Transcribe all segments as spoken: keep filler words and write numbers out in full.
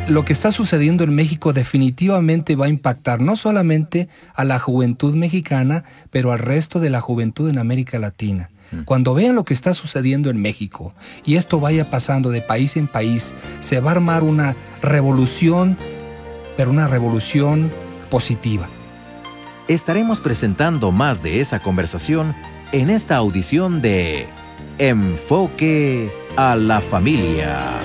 lo que está sucediendo en México definitivamente va a impactar no solamente a la juventud mexicana, pero al resto de la juventud en América Latina. Cuando vean lo que está sucediendo en México y esto vaya pasando de país en país, se va a armar una revolución, pero una revolución positiva. Estaremos presentando más de esa conversación en esta audición de Enfoque a la Familia.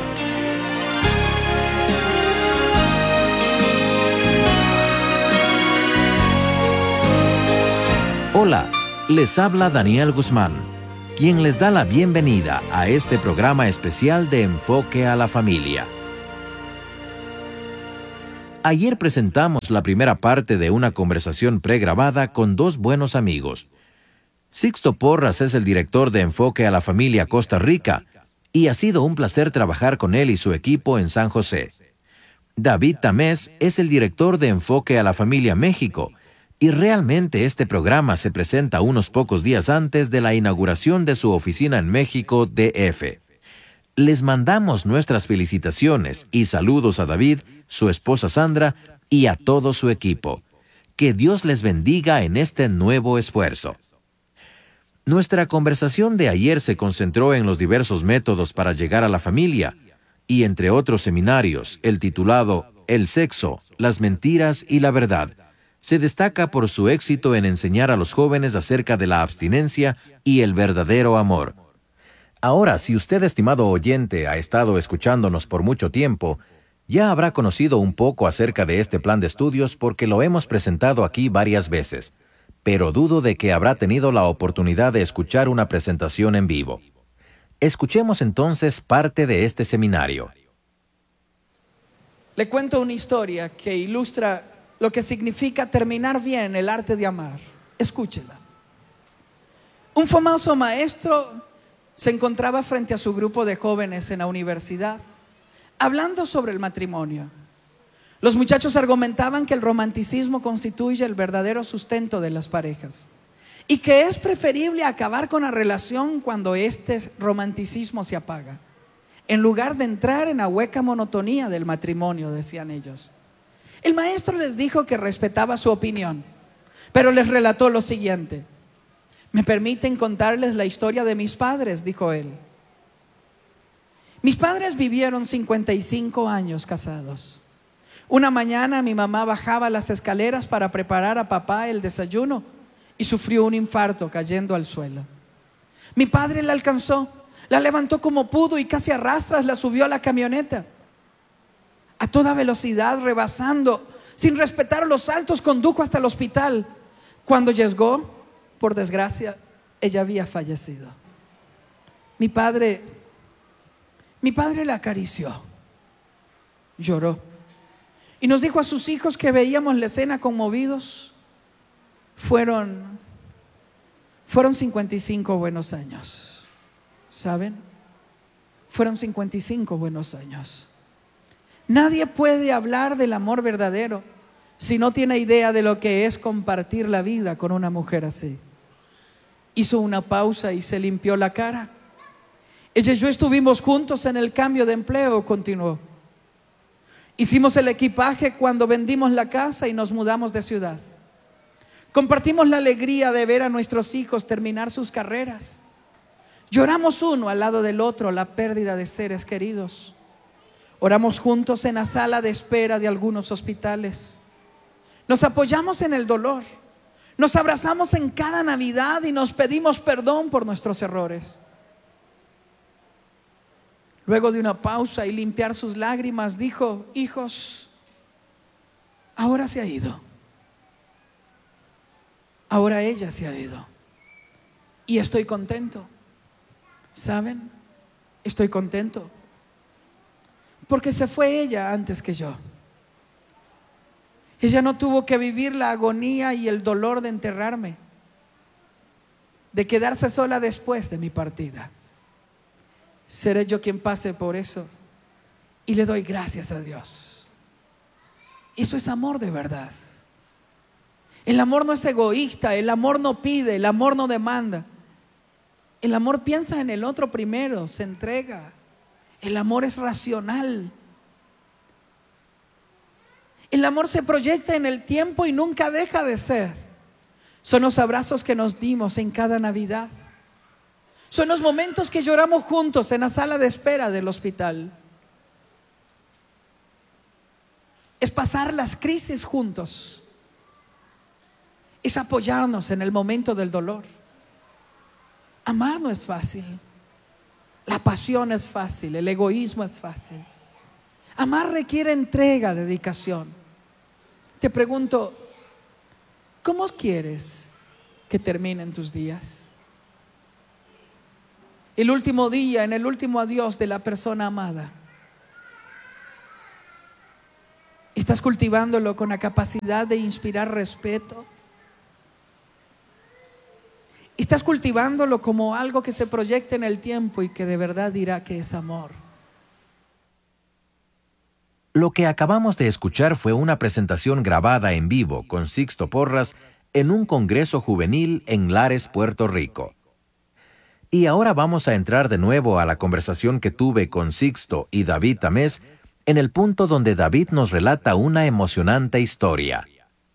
Hola, les habla Daniel Guzmán, quien les da la bienvenida a este programa especial de Enfoque a la Familia. Ayer presentamos la primera parte de una conversación pregrabada con dos buenos amigos. Sixto Porras es el director de Enfoque a la Familia Costa Rica y ha sido un placer trabajar con él y su equipo en San José. David Tamés es el director de Enfoque a la Familia México y realmente este programa se presenta unos pocos días antes de la inauguración de su oficina en México, D F. Les mandamos nuestras felicitaciones y saludos a David, su esposa Sandra y a todo su equipo. Que Dios les bendiga en este nuevo esfuerzo. Nuestra conversación de ayer se concentró en los diversos métodos para llegar a la familia y entre otros seminarios, el titulado El sexo, las mentiras y la verdad, se destaca por su éxito en enseñar a los jóvenes acerca de la abstinencia y el verdadero amor. Ahora, si usted, estimado oyente, ha estado escuchándonos por mucho tiempo, ya habrá conocido un poco acerca de este plan de estudios porque lo hemos presentado aquí varias veces, pero dudo de que habrá tenido la oportunidad de escuchar una presentación en vivo. Escuchemos entonces parte de este seminario. Le cuento una historia que ilustra lo que significa terminar bien el arte de amar. Escúchela. Un famoso maestro se encontraba frente a su grupo de jóvenes en la universidad, hablando sobre el matrimonio. Los muchachos argumentaban que el romanticismo constituye el verdadero sustento de las parejas y que es preferible acabar con la relación cuando este romanticismo se apaga, en lugar de entrar en la hueca monotonía del matrimonio, decían ellos. El maestro les dijo que respetaba su opinión, pero les relató lo siguiente. ¿Me permiten contarles la historia de mis padres?, dijo él. Mis padres vivieron cincuenta y cinco años casados. Una mañana mi mamá bajaba las escaleras para preparar a papá el desayuno y sufrió un infarto cayendo al suelo. Mi padre la alcanzó, la levantó como pudo y casi a rastras la subió a la camioneta. A toda velocidad, rebasando, sin respetar los saltos, condujo hasta el hospital. Cuando llegó, por desgracia, ella había fallecido. Mi padre, mi padre la acarició, lloró y nos dijo a sus hijos que veíamos la escena conmovidos. Fueron, fueron cincuenta y cinco buenos años, ¿saben? Fueron cincuenta y cinco buenos años. Nadie puede hablar del amor verdadero si no tiene idea de lo que es compartir la vida con una mujer así. Hizo una pausa y se limpió la cara. Ella y yo estuvimos juntos en el cambio de empleo, continuó. Hicimos el equipaje cuando vendimos la casa y nos mudamos de ciudad. Compartimos la alegría de ver a nuestros hijos terminar sus carreras. Lloramos uno al lado del otro la pérdida de seres queridos. Oramos juntos en la sala de espera de algunos hospitales. Nos apoyamos en el dolor. Nos abrazamos en cada Navidad y nos pedimos perdón por nuestros errores. Luego de una pausa y limpiar sus lágrimas, dijo: hijos, ahora se ha ido. Ahora ella se ha ido. Y estoy contento. ¿Saben? Estoy contento. Porque se fue ella antes que yo. Ella no tuvo que vivir la agonía y el dolor de enterrarme, de quedarse sola después de mi partida. Seré yo quien pase por eso y le doy gracias a Dios. Eso es amor de verdad. El amor no es egoísta, el amor no pide, el amor no demanda. El amor piensa en el otro primero, se entrega. El amor es racional. El amor se proyecta en el tiempo y nunca deja de ser. Son los abrazos que nos dimos en cada Navidad. Son los momentos que lloramos juntos en la sala de espera del hospital. Es pasar las crisis juntos. Es apoyarnos en el momento del dolor. Amar no es fácil. La pasión es fácil, el egoísmo es fácil. Amar requiere entrega, dedicación. Te pregunto, ¿cómo quieres que terminen tus días? El último día, en el último adiós de la persona amada. ¿Estás cultivándolo con la capacidad de inspirar respeto? ¿Estás cultivándolo como algo que se proyecte en el tiempo y que de verdad dirá que es amor? Lo que acabamos de escuchar fue una presentación grabada en vivo con Sixto Porras en un congreso juvenil en Lares, Puerto Rico. Y ahora vamos a entrar de nuevo a la conversación que tuve con Sixto y David Tamés en el punto donde David nos relata una emocionante historia.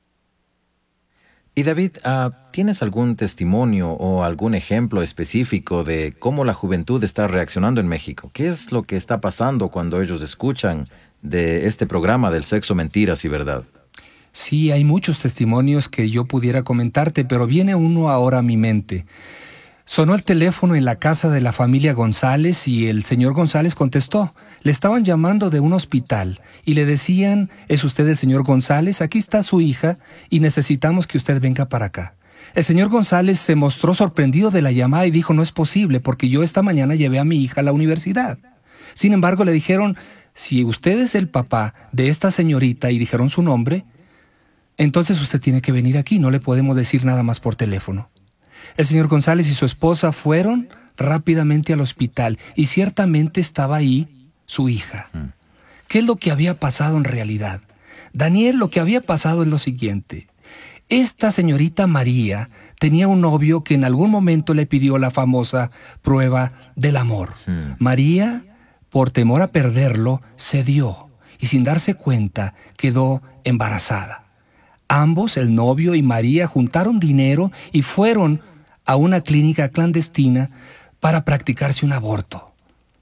Y David, uh, ¿tienes algún testimonio o algún ejemplo específico de cómo la juventud está reaccionando en México? ¿Qué es lo que está pasando cuando ellos escuchan de este programa del sexo, mentiras y verdad? Sí, hay muchos testimonios que yo pudiera comentarte, pero viene uno ahora a mi mente. Sonó el teléfono en la casa de la familia González y el señor González contestó. Le estaban llamando de un hospital y le decían, ¿es usted el señor González? Aquí está su hija y necesitamos que usted venga para acá. El señor González se mostró sorprendido de la llamada y dijo, no es posible porque yo esta mañana llevé a mi hija a la universidad. Sin embargo, le dijeron, si usted es el papá de esta señorita y dijeron su nombre, entonces usted tiene que venir aquí, no le podemos decir nada más por teléfono. El señor González y su esposa fueron rápidamente al hospital y ciertamente estaba ahí su hija. Mm. ¿Qué es lo que había pasado en realidad? Daniel, lo que había pasado es lo siguiente. Esta señorita María tenía un novio que en algún momento le pidió la famosa prueba del amor. Mm. María, por temor a perderlo, cedió y sin darse cuenta quedó embarazada. Ambos, el novio y María, juntaron dinero y fueron a una clínica clandestina para practicarse un aborto.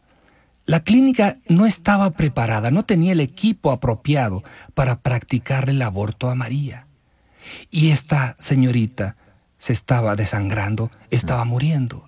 La clínica no estaba preparada, no tenía el equipo apropiado para practicarle el aborto a María. Y esta señorita se estaba desangrando, estaba muriendo.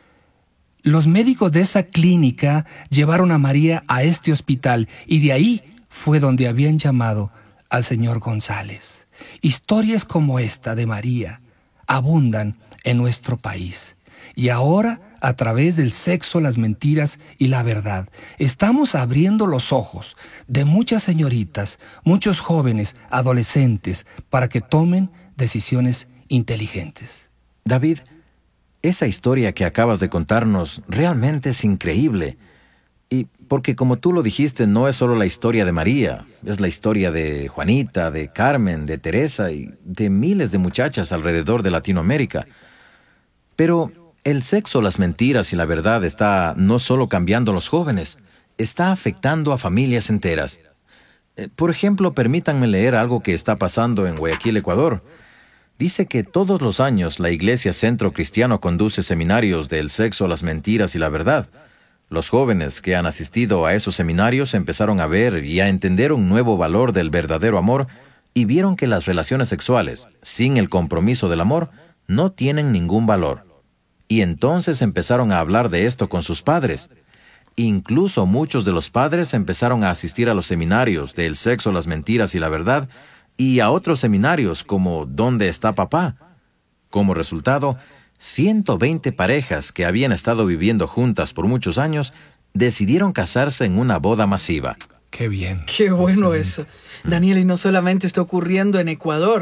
Los médicos de esa clínica llevaron a María a este hospital y de ahí fue donde habían llamado al señor González. Historias como esta de María abundan en nuestro país. Y ahora, a través del sexo, las mentiras y la verdad, estamos abriendo los ojos de muchas señoritas, muchos jóvenes, adolescentes, para que tomen decisiones inteligentes. David, esa historia que acabas de contarnos realmente es increíble. Y porque como tú lo dijiste, no es solo la historia de María, es la historia de Juanita, de Carmen, de Teresa y de miles de muchachas alrededor de Latinoamérica. Pero el sexo, las mentiras y la verdad está no solo cambiando a los jóvenes, está afectando a familias enteras. Por ejemplo, permítanme leer algo que está pasando en Guayaquil, Ecuador. Dice que todos los años la Iglesia Centro Cristiano conduce seminarios del sexo, las mentiras y la verdad. Los jóvenes que han asistido a esos seminarios empezaron a ver y a entender un nuevo valor del verdadero amor y vieron que las relaciones sexuales, sin el compromiso del amor, no tienen ningún valor. Y entonces empezaron a hablar de esto con sus padres. Incluso muchos de los padres empezaron a asistir a los seminarios del sexo, las mentiras y la verdad, y a otros seminarios como ¿Dónde está papá? Como resultado, ciento veinte parejas que habían estado viviendo juntas por muchos años decidieron casarse en una boda masiva. Qué bien. Qué bueno eso. Daniel, y no solamente está ocurriendo en Ecuador,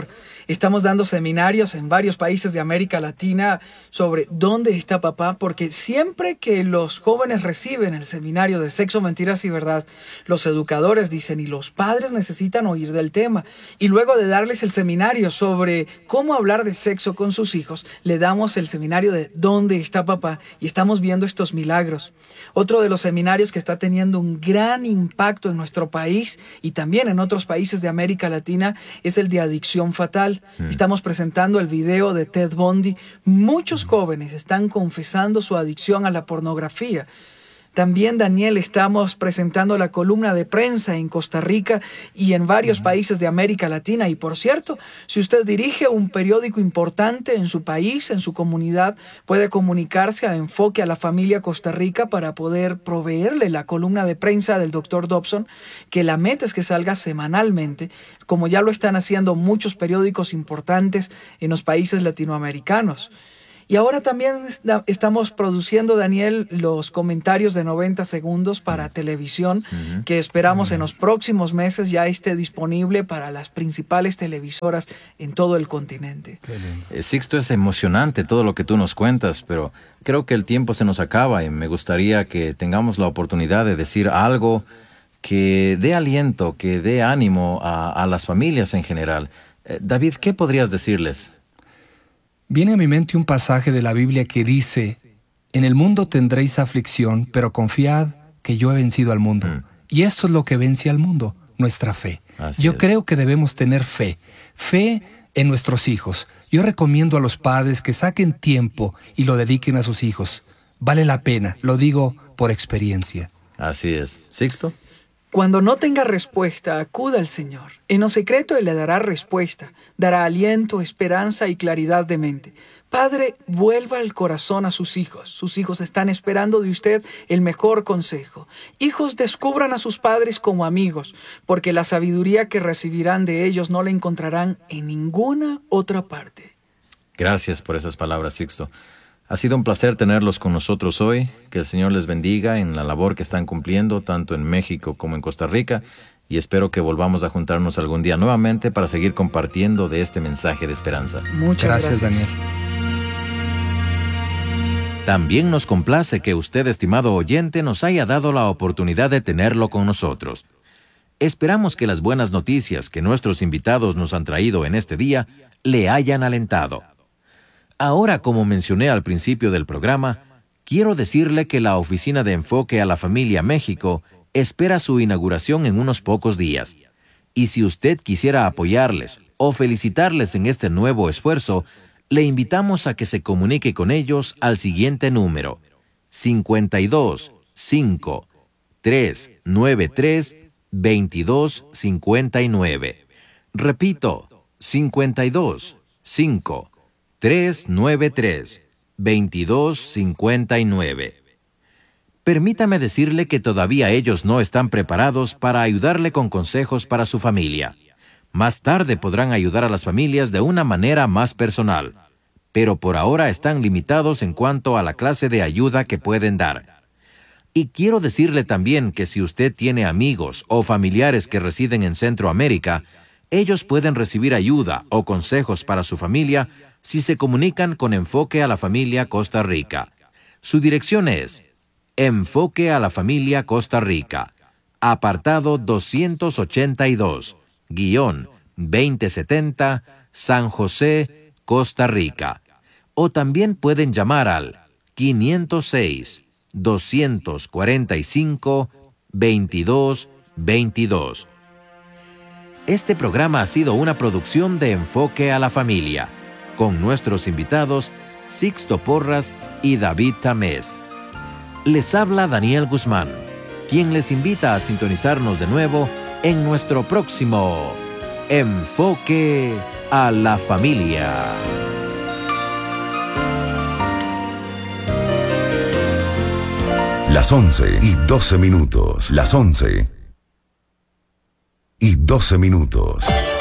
Estamos dando seminarios en varios países de América Latina sobre dónde está papá, porque siempre que los jóvenes reciben el seminario de Sexo, Mentiras y Verdad, los educadores dicen, y los padres necesitan oír del tema. Y luego de darles el seminario sobre cómo hablar de sexo con sus hijos, le damos el seminario de dónde está papá, y estamos viendo estos milagros. Otro de los seminarios que está teniendo un gran impacto en nuestro país y también en otros países de América Latina es el de adicción fatal. Mm. Estamos presentando el video de Ted Bundy. Muchos jóvenes están confesando su adicción a la pornografía. También, Daniel, estamos presentando la columna de prensa en Costa Rica y en varios países de América Latina. Y por cierto, si usted dirige un periódico importante en su país, en su comunidad, puede comunicarse a Enfoque a la Familia Costa Rica para poder proveerle la columna de prensa del doctor Dobson, que la meta es que salga semanalmente, como ya lo están haciendo muchos periódicos importantes en los países latinoamericanos. Y ahora también estamos produciendo, Daniel, los comentarios de noventa segundos para televisión, uh-huh. que esperamos uh-huh. en los próximos meses ya esté disponible para las principales televisoras en todo el continente. Eh, Sixto, es emocionante todo lo que tú nos cuentas, pero creo que el tiempo se nos acaba y me gustaría que tengamos la oportunidad de decir algo que dé aliento, que dé ánimo a, a las familias en general. Eh, David, ¿qué podrías decirles? Viene a mi mente un pasaje de la Biblia que dice, en el mundo tendréis aflicción, pero confiad que yo he vencido al mundo. Mm. Y esto es lo que vence al mundo, nuestra fe. Así yo es. Creo que debemos tener fe, fe en nuestros hijos. Yo recomiendo a los padres que saquen tiempo y lo dediquen a sus hijos. Vale la pena, lo digo por experiencia. Así es. ¿Sixto? Cuando no tenga respuesta, acuda al Señor. En lo secreto Él le dará respuesta, dará aliento, esperanza y claridad de mente. Padre, vuelva el corazón a sus hijos. Sus hijos están esperando de usted el mejor consejo. Hijos, descubran a sus padres como amigos, porque la sabiduría que recibirán de ellos no la encontrarán en ninguna otra parte. Gracias por esas palabras, Sixto. Ha sido un placer tenerlos con nosotros hoy. Que el Señor les bendiga en la labor que están cumpliendo, tanto en México como en Costa Rica, y espero que volvamos a juntarnos algún día nuevamente para seguir compartiendo de este mensaje de esperanza. Muchas gracias, gracias, Daniel. También nos complace que usted, estimado oyente, nos haya dado la oportunidad de tenerlo con nosotros. Esperamos que las buenas noticias que nuestros invitados nos han traído en este día le hayan alentado. Ahora, como mencioné al principio del programa, quiero decirle que la Oficina de Enfoque a la Familia México espera su inauguración en unos pocos días. Y si usted quisiera apoyarles o felicitarles en este nuevo esfuerzo, le invitamos a que se comunique con ellos al siguiente número: cincuenta y dos, cinco, tres nueve tres, veintidós cincuenta y nueve. Repito, cincuenta y dos, cinco, tres nueve tres, veintidós cincuenta y nueve. Permítame decirle que todavía ellos no están preparados para ayudarle con consejos para su familia. Más tarde podrán ayudar a las familias de una manera más personal, pero por ahora están limitados en cuanto a la clase de ayuda que pueden dar. Y quiero decirle también que si usted tiene amigos o familiares que residen en Centroamérica, ellos pueden recibir ayuda o consejos para su familia si se comunican con Enfoque a la Familia Costa Rica. Su dirección es Enfoque a la Familia Costa Rica, apartado doscientos ochenta y dos, guión veinte setenta, San José, Costa Rica. O también pueden llamar al quinientos seis, doscientos cuarenta y cinco, veintidós veintidós. Este programa ha sido una producción de Enfoque a la Familia, con nuestros invitados Sixto Porras y David Tamés. Les habla Daniel Guzmán, quien les invita a sintonizarnos de nuevo en nuestro próximo Enfoque a la Familia. Las once y doce minutos. Las once y doce minutos.